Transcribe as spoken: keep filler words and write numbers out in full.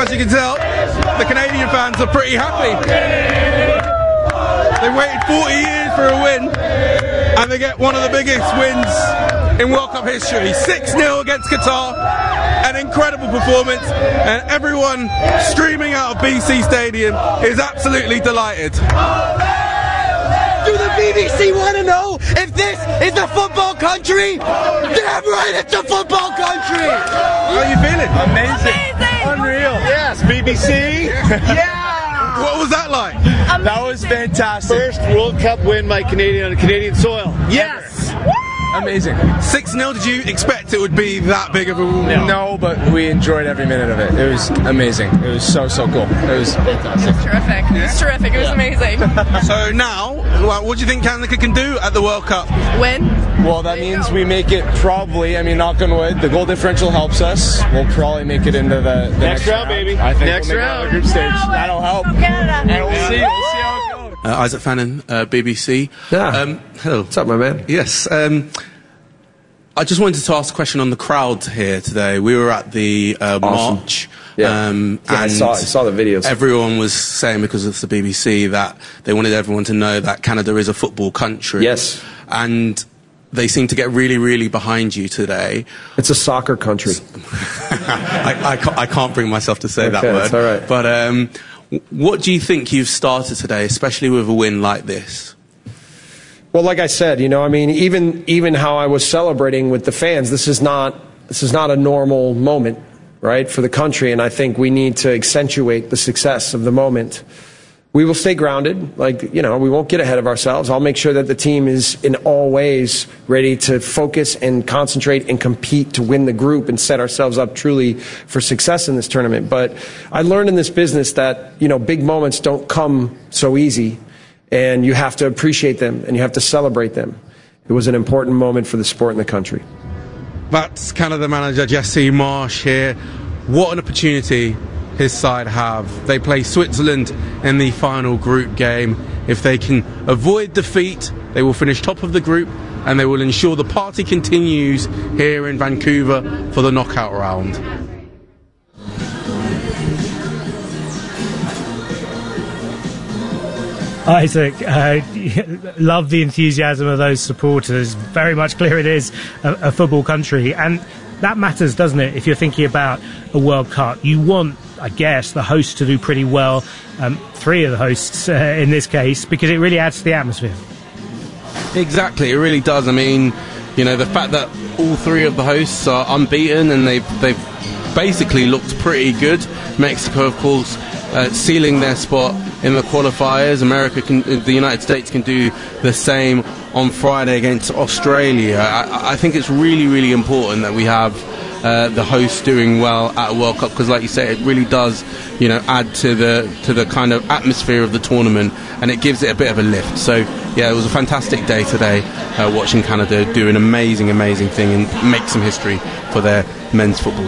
as you can tell, the Canadian fans are pretty happy. They waited forty years for a win, and they get one of the biggest wins in World Cup history. six nil against Qatar, an incredible performance, and everyone streaming out of B C Stadium is absolutely delighted. Do the B B C want to know if this is a football country? Damn right, it's a football country! How are you feeling? Amazing. Amazing. Unreal. Yes, B B C. Yeah. What was that like? Amazing. That was fantastic. First World Cup win by Canadian on Canadian soil. Yes. Amazing. six nil, did you expect it would be that big of a win? No. no, but we enjoyed every minute of it. It was amazing. It was so, so cool. It was fantastic. It was terrific. It was terrific. It was amazing. So now, what do you think Canada can do at the World Cup? Win. Well, that means we make it probably, I mean, knock on wood, the goal differential helps us. We'll probably make it into the, the Next next, round, baby. I think Next we'll make round. it out of the group stage. That'll help. Canada. And we'll see. We'll see how it goes. Uh, Isaac Fannin, uh, B B C. Yeah. Um, hello. What's up, my man? Yes. Um, I just wanted to ask a question on the crowd here today. We were at the uh, Awesome. march. Yeah. Um, Yeah, I and saw- I saw the videos. Everyone was saying, because it's the B B C, that they wanted everyone to know that Canada is a football country. Yes. And they seem to get really, really behind you today. It's a soccer country. I, I, can't, I can't bring myself to say that Okay, word. that's all right. But um, what do you think you've started today, especially with a win like this? Well, like I said, you know, I mean, even even how I was celebrating with the fans, this is not this is not a normal moment, right, for the country, and I think we need to accentuate the success of the moment. We will stay grounded, like, you know, we won't get ahead of ourselves. I'll make sure that the team is in all ways ready to focus and concentrate and compete to win the group and set ourselves up truly for success in this tournament. But I learned in this business that, you know, big moments don't come so easy. And you have to appreciate them, and you have to celebrate them. It was an important moment for the sport and the country. That's Canada manager Jesse Marsch here. What an opportunity his side have. They play Switzerland in the final group game. If they can avoid defeat, they will finish top of the group, and they will ensure the party continues here in Vancouver for the knockout round. Isaac, uh, love the enthusiasm of those supporters. Very much clear it is a, a football country, and that matters, doesn't it, if you're thinking about a World Cup? You want, I guess, the host to do pretty well, um, three of the hosts uh, in this case, because it really adds to the atmosphere. Exactly, it really does. I mean, you know, the fact that all three of the hosts are unbeaten and they've, they've basically looked pretty good. Mexico, of course, uh, sealing their spot in the qualifiers. America, can, the United States can do the same on Friday against Australia. I, I think it's really, really important that we have uh, the hosts doing well at a World Cup, because, like you say, it really does, you know, add to the to the kind of atmosphere of the tournament, and it gives it a bit of a lift. So, yeah, it was a fantastic day today, uh, watching Canada do an amazing, amazing thing and make some history for their men's football.